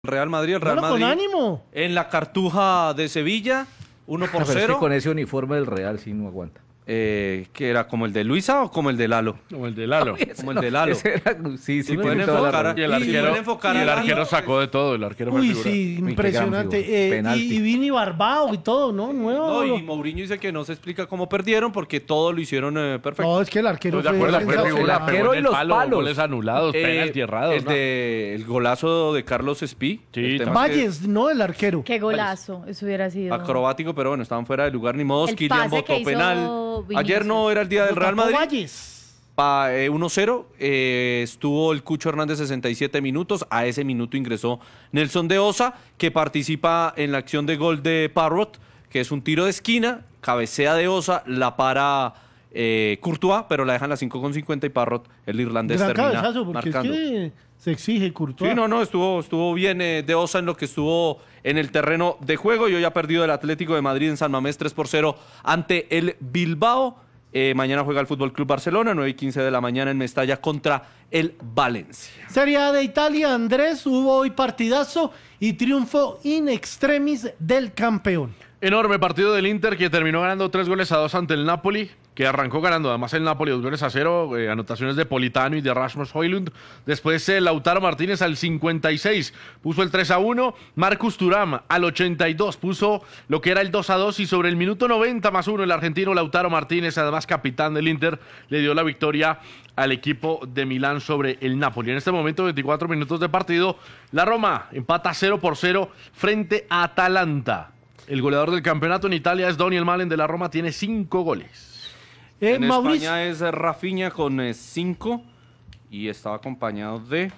Real Madrid, el Real Bueno, Madrid con ánimo. en la Cartuja de Sevilla, 1-0. Pero es que con ese uniforme del Real sí no aguanta. ¿Que era como el de Luisa o como el de Lalo? Como el de Lalo. Como el de Lalo. Sí, Sí, tiene toda la razón. Y el pueden enfocar a arquero sacó de todo, el arquero fue Uy, figura. sí, Uy, impresionante. qué gran figura. Penalti. Y Vini Barbao y todo, ¿no? Nuevo. No, y Mourinho dice que no se explica cómo perdieron porque todo lo hicieron perfecto. No, es que el arquero Estoy de acuerdo, fue sensacional. figura, el arquero pegó en y el los palo, palos. goles anulados, penalti errados. El golazo de Carlos Espí. Sí, el tema es que Valles, no el arquero. Qué golazo, eso hubiera sido. acrobático, pero bueno, estaban fuera de lugar ni modos. El Kylian pase que votó hizo penal. Vinicius. Ayer no era el día del Real Lo tapó Madrid. Valles. 1-0, estuvo el Cucho Hernández 67 minutos, a ese minuto ingresó Nelson de Osa, que participa en la acción de gol de Parrot, que es un tiro de esquina, cabecea de Osa, la para Courtois, pero la dejan a las 5:50 y Parrot, el irlandés, Gran termina cabezazo, porque marcando. es que se exige Courtois. Sí, no, estuvo bien de Osa en lo que estuvo en el terreno de juego, y hoy ha perdido el Atlético de Madrid en San Mamés 3-0 ante el Bilbao. Mañana juega el Fútbol Club Barcelona, 9:15 de la mañana en Mestalla contra el Valencia. Serie A de Italia, Andrés, hubo hoy partidazo y triunfo in extremis del campeón. Enorme partido del Inter que terminó ganando 3-2 ante el Napoli, que arrancó ganando además el Napoli 2-0, anotaciones de Politano y de Rasmus Højlund. Después Lautaro Martínez al 56 puso el 3-1, Marcus Thuram al 82 puso lo que era el 2-2 y sobre el minuto 90+1 el argentino Lautaro Martínez, además capitán del Inter, le dio la victoria al equipo de Milán sobre el Napoli. En este momento, 24 minutos de partido, la Roma empata 0-0 frente a Atalanta. El goleador del campeonato en Italia es Daniel Malen de la Roma, tiene 5 goles. En Mauricio, España es Rafinha con 5 y estaba acompañado de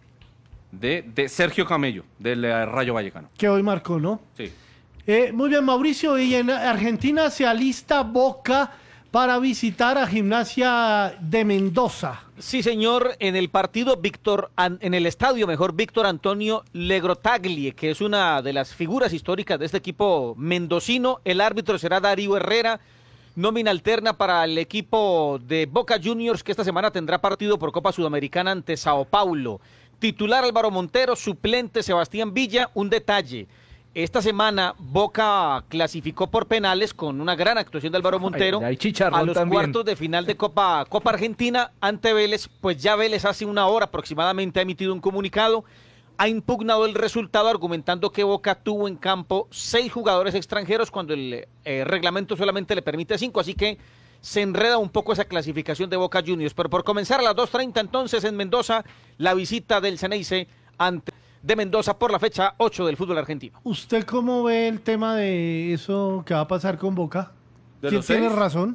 Sergio Camello, del Rayo Vallecano. que hoy marcó, ¿no? Sí. Muy bien, Mauricio, y en Argentina se alista Boca para visitar a Gimnasia de Mendoza. Sí, señor, en el partido en el estadio Víctor Antonio Legrotaglie, que es una de las figuras históricas de este equipo mendocino. El árbitro será Darío Herrera, nómina alterna para el equipo de Boca Juniors, que esta semana tendrá partido por Copa Sudamericana ante Sao Paulo. Titular Álvaro Montero, suplente Sebastián Villa. Un detalle: esta semana Boca clasificó por penales con una gran actuación de Álvaro Montero Hay chicharrón a los también. cuartos de final de Copa Argentina ante Vélez. Pues ya Vélez hace una hora aproximadamente ha emitido un comunicado, ha impugnado el resultado argumentando que Boca tuvo en campo 6 jugadores extranjeros cuando el reglamento solamente le permite 5, así que se enreda un poco esa clasificación de Boca Juniors. Pero por comenzar a las 2:30 entonces en Mendoza, la visita del Ceneice de Mendoza por la fecha 8 del fútbol argentino. ¿Usted cómo ve el tema de eso que va a pasar con Boca? ¿De ¿Quién los tiene 6? razón?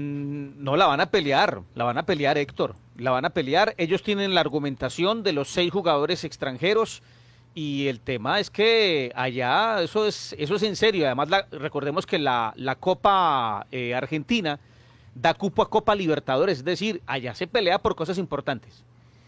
No, la van a pelear, Héctor, la van a pelear. Ellos tienen la argumentación de los 6 jugadores extranjeros y el tema es que allá eso es en serio. Además, recordemos que la Copa Argentina da cupo a Copa Libertadores, es decir, allá se pelea por cosas importantes.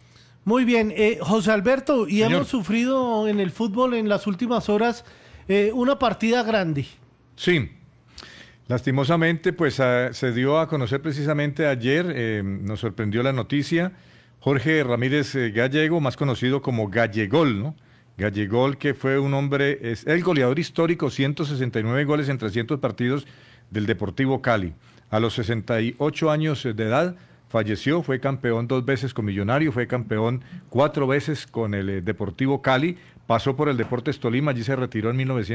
Muy bien, José Alberto, y Señor. hemos sufrido en el fútbol en las últimas horas una partida grande. Sí, lastimosamente pues se dio a conocer precisamente ayer, nos sorprendió la noticia, Jorge Ramírez Gallego, más conocido como Gallegol, ¿no? Gallegol, que fue un hombre, es el goleador histórico, 169 goles en 300 partidos del Deportivo Cali. A los 68 años de edad falleció, fue campeón 2 veces con Millonario, fue campeón 4 veces con el Deportivo Cali, pasó por el Deportes Tolima, allí se retiró en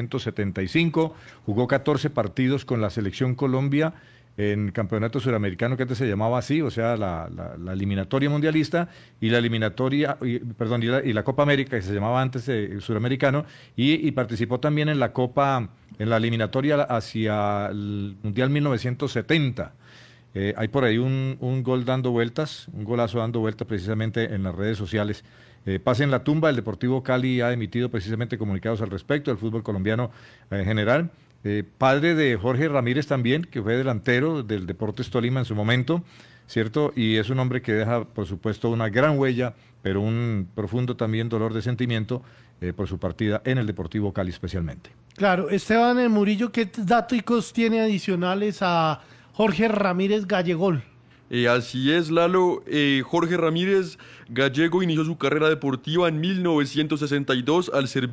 1975, jugó 14 partidos con la Selección Colombia en campeonato suramericano, que antes se llamaba así, o sea, la eliminatoria mundialista y la eliminatoria, y la Copa América, que se llamaba antes suramericano, y participó también en la Copa, en la eliminatoria hacia el Mundial 1970. Hay por ahí un gol dando vueltas, un golazo dando vueltas precisamente en las redes sociales. Pase en la tumba, el Deportivo Cali ha emitido precisamente comunicados al respecto, el fútbol colombiano en general. Padre de Jorge Ramírez también, que fue delantero del Deportes Tolima en su momento, ¿cierto? Y es un hombre que deja, por supuesto, una gran huella, pero un profundo también dolor de sentimiento por su partida en el Deportivo Cali especialmente. Claro, Esteban Murillo, ¿qué datos tiene adicionales a Jorge Ramírez Gallegol? Así es, Lalo. Jorge Ramírez Gallego inició su carrera deportiva en 1962 al servir